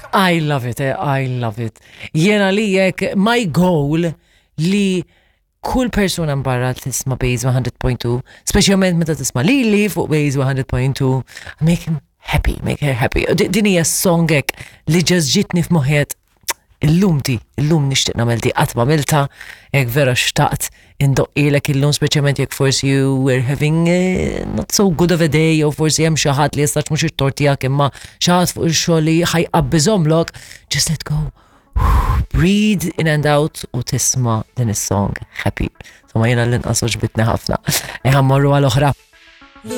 I love it, I love it. Jena li jek, my goal li kull persuna mbarra tisma Base 100.2, specialment meta tisma li fuq Base 100.2, make him happy, make her happy. Din hija songek li ġas ġitni f'moħħet illum nixtieq nagħmel di qatt m'għamilta, hekk vera xtaqt indoqqilek illum speċjalment jekk forsi you were having not so good of a day jew forsi hemm xi ħadd li jistax mhux it-tort tiegħek imma xi ħadd fuq ix-xogħol li ħajqabbiżhomlok, just let go. Breathe in and out u tisma' din is-song happy. Somma jiena l-inqas oġbitni ħafna. Eħa mmorru għal oħra.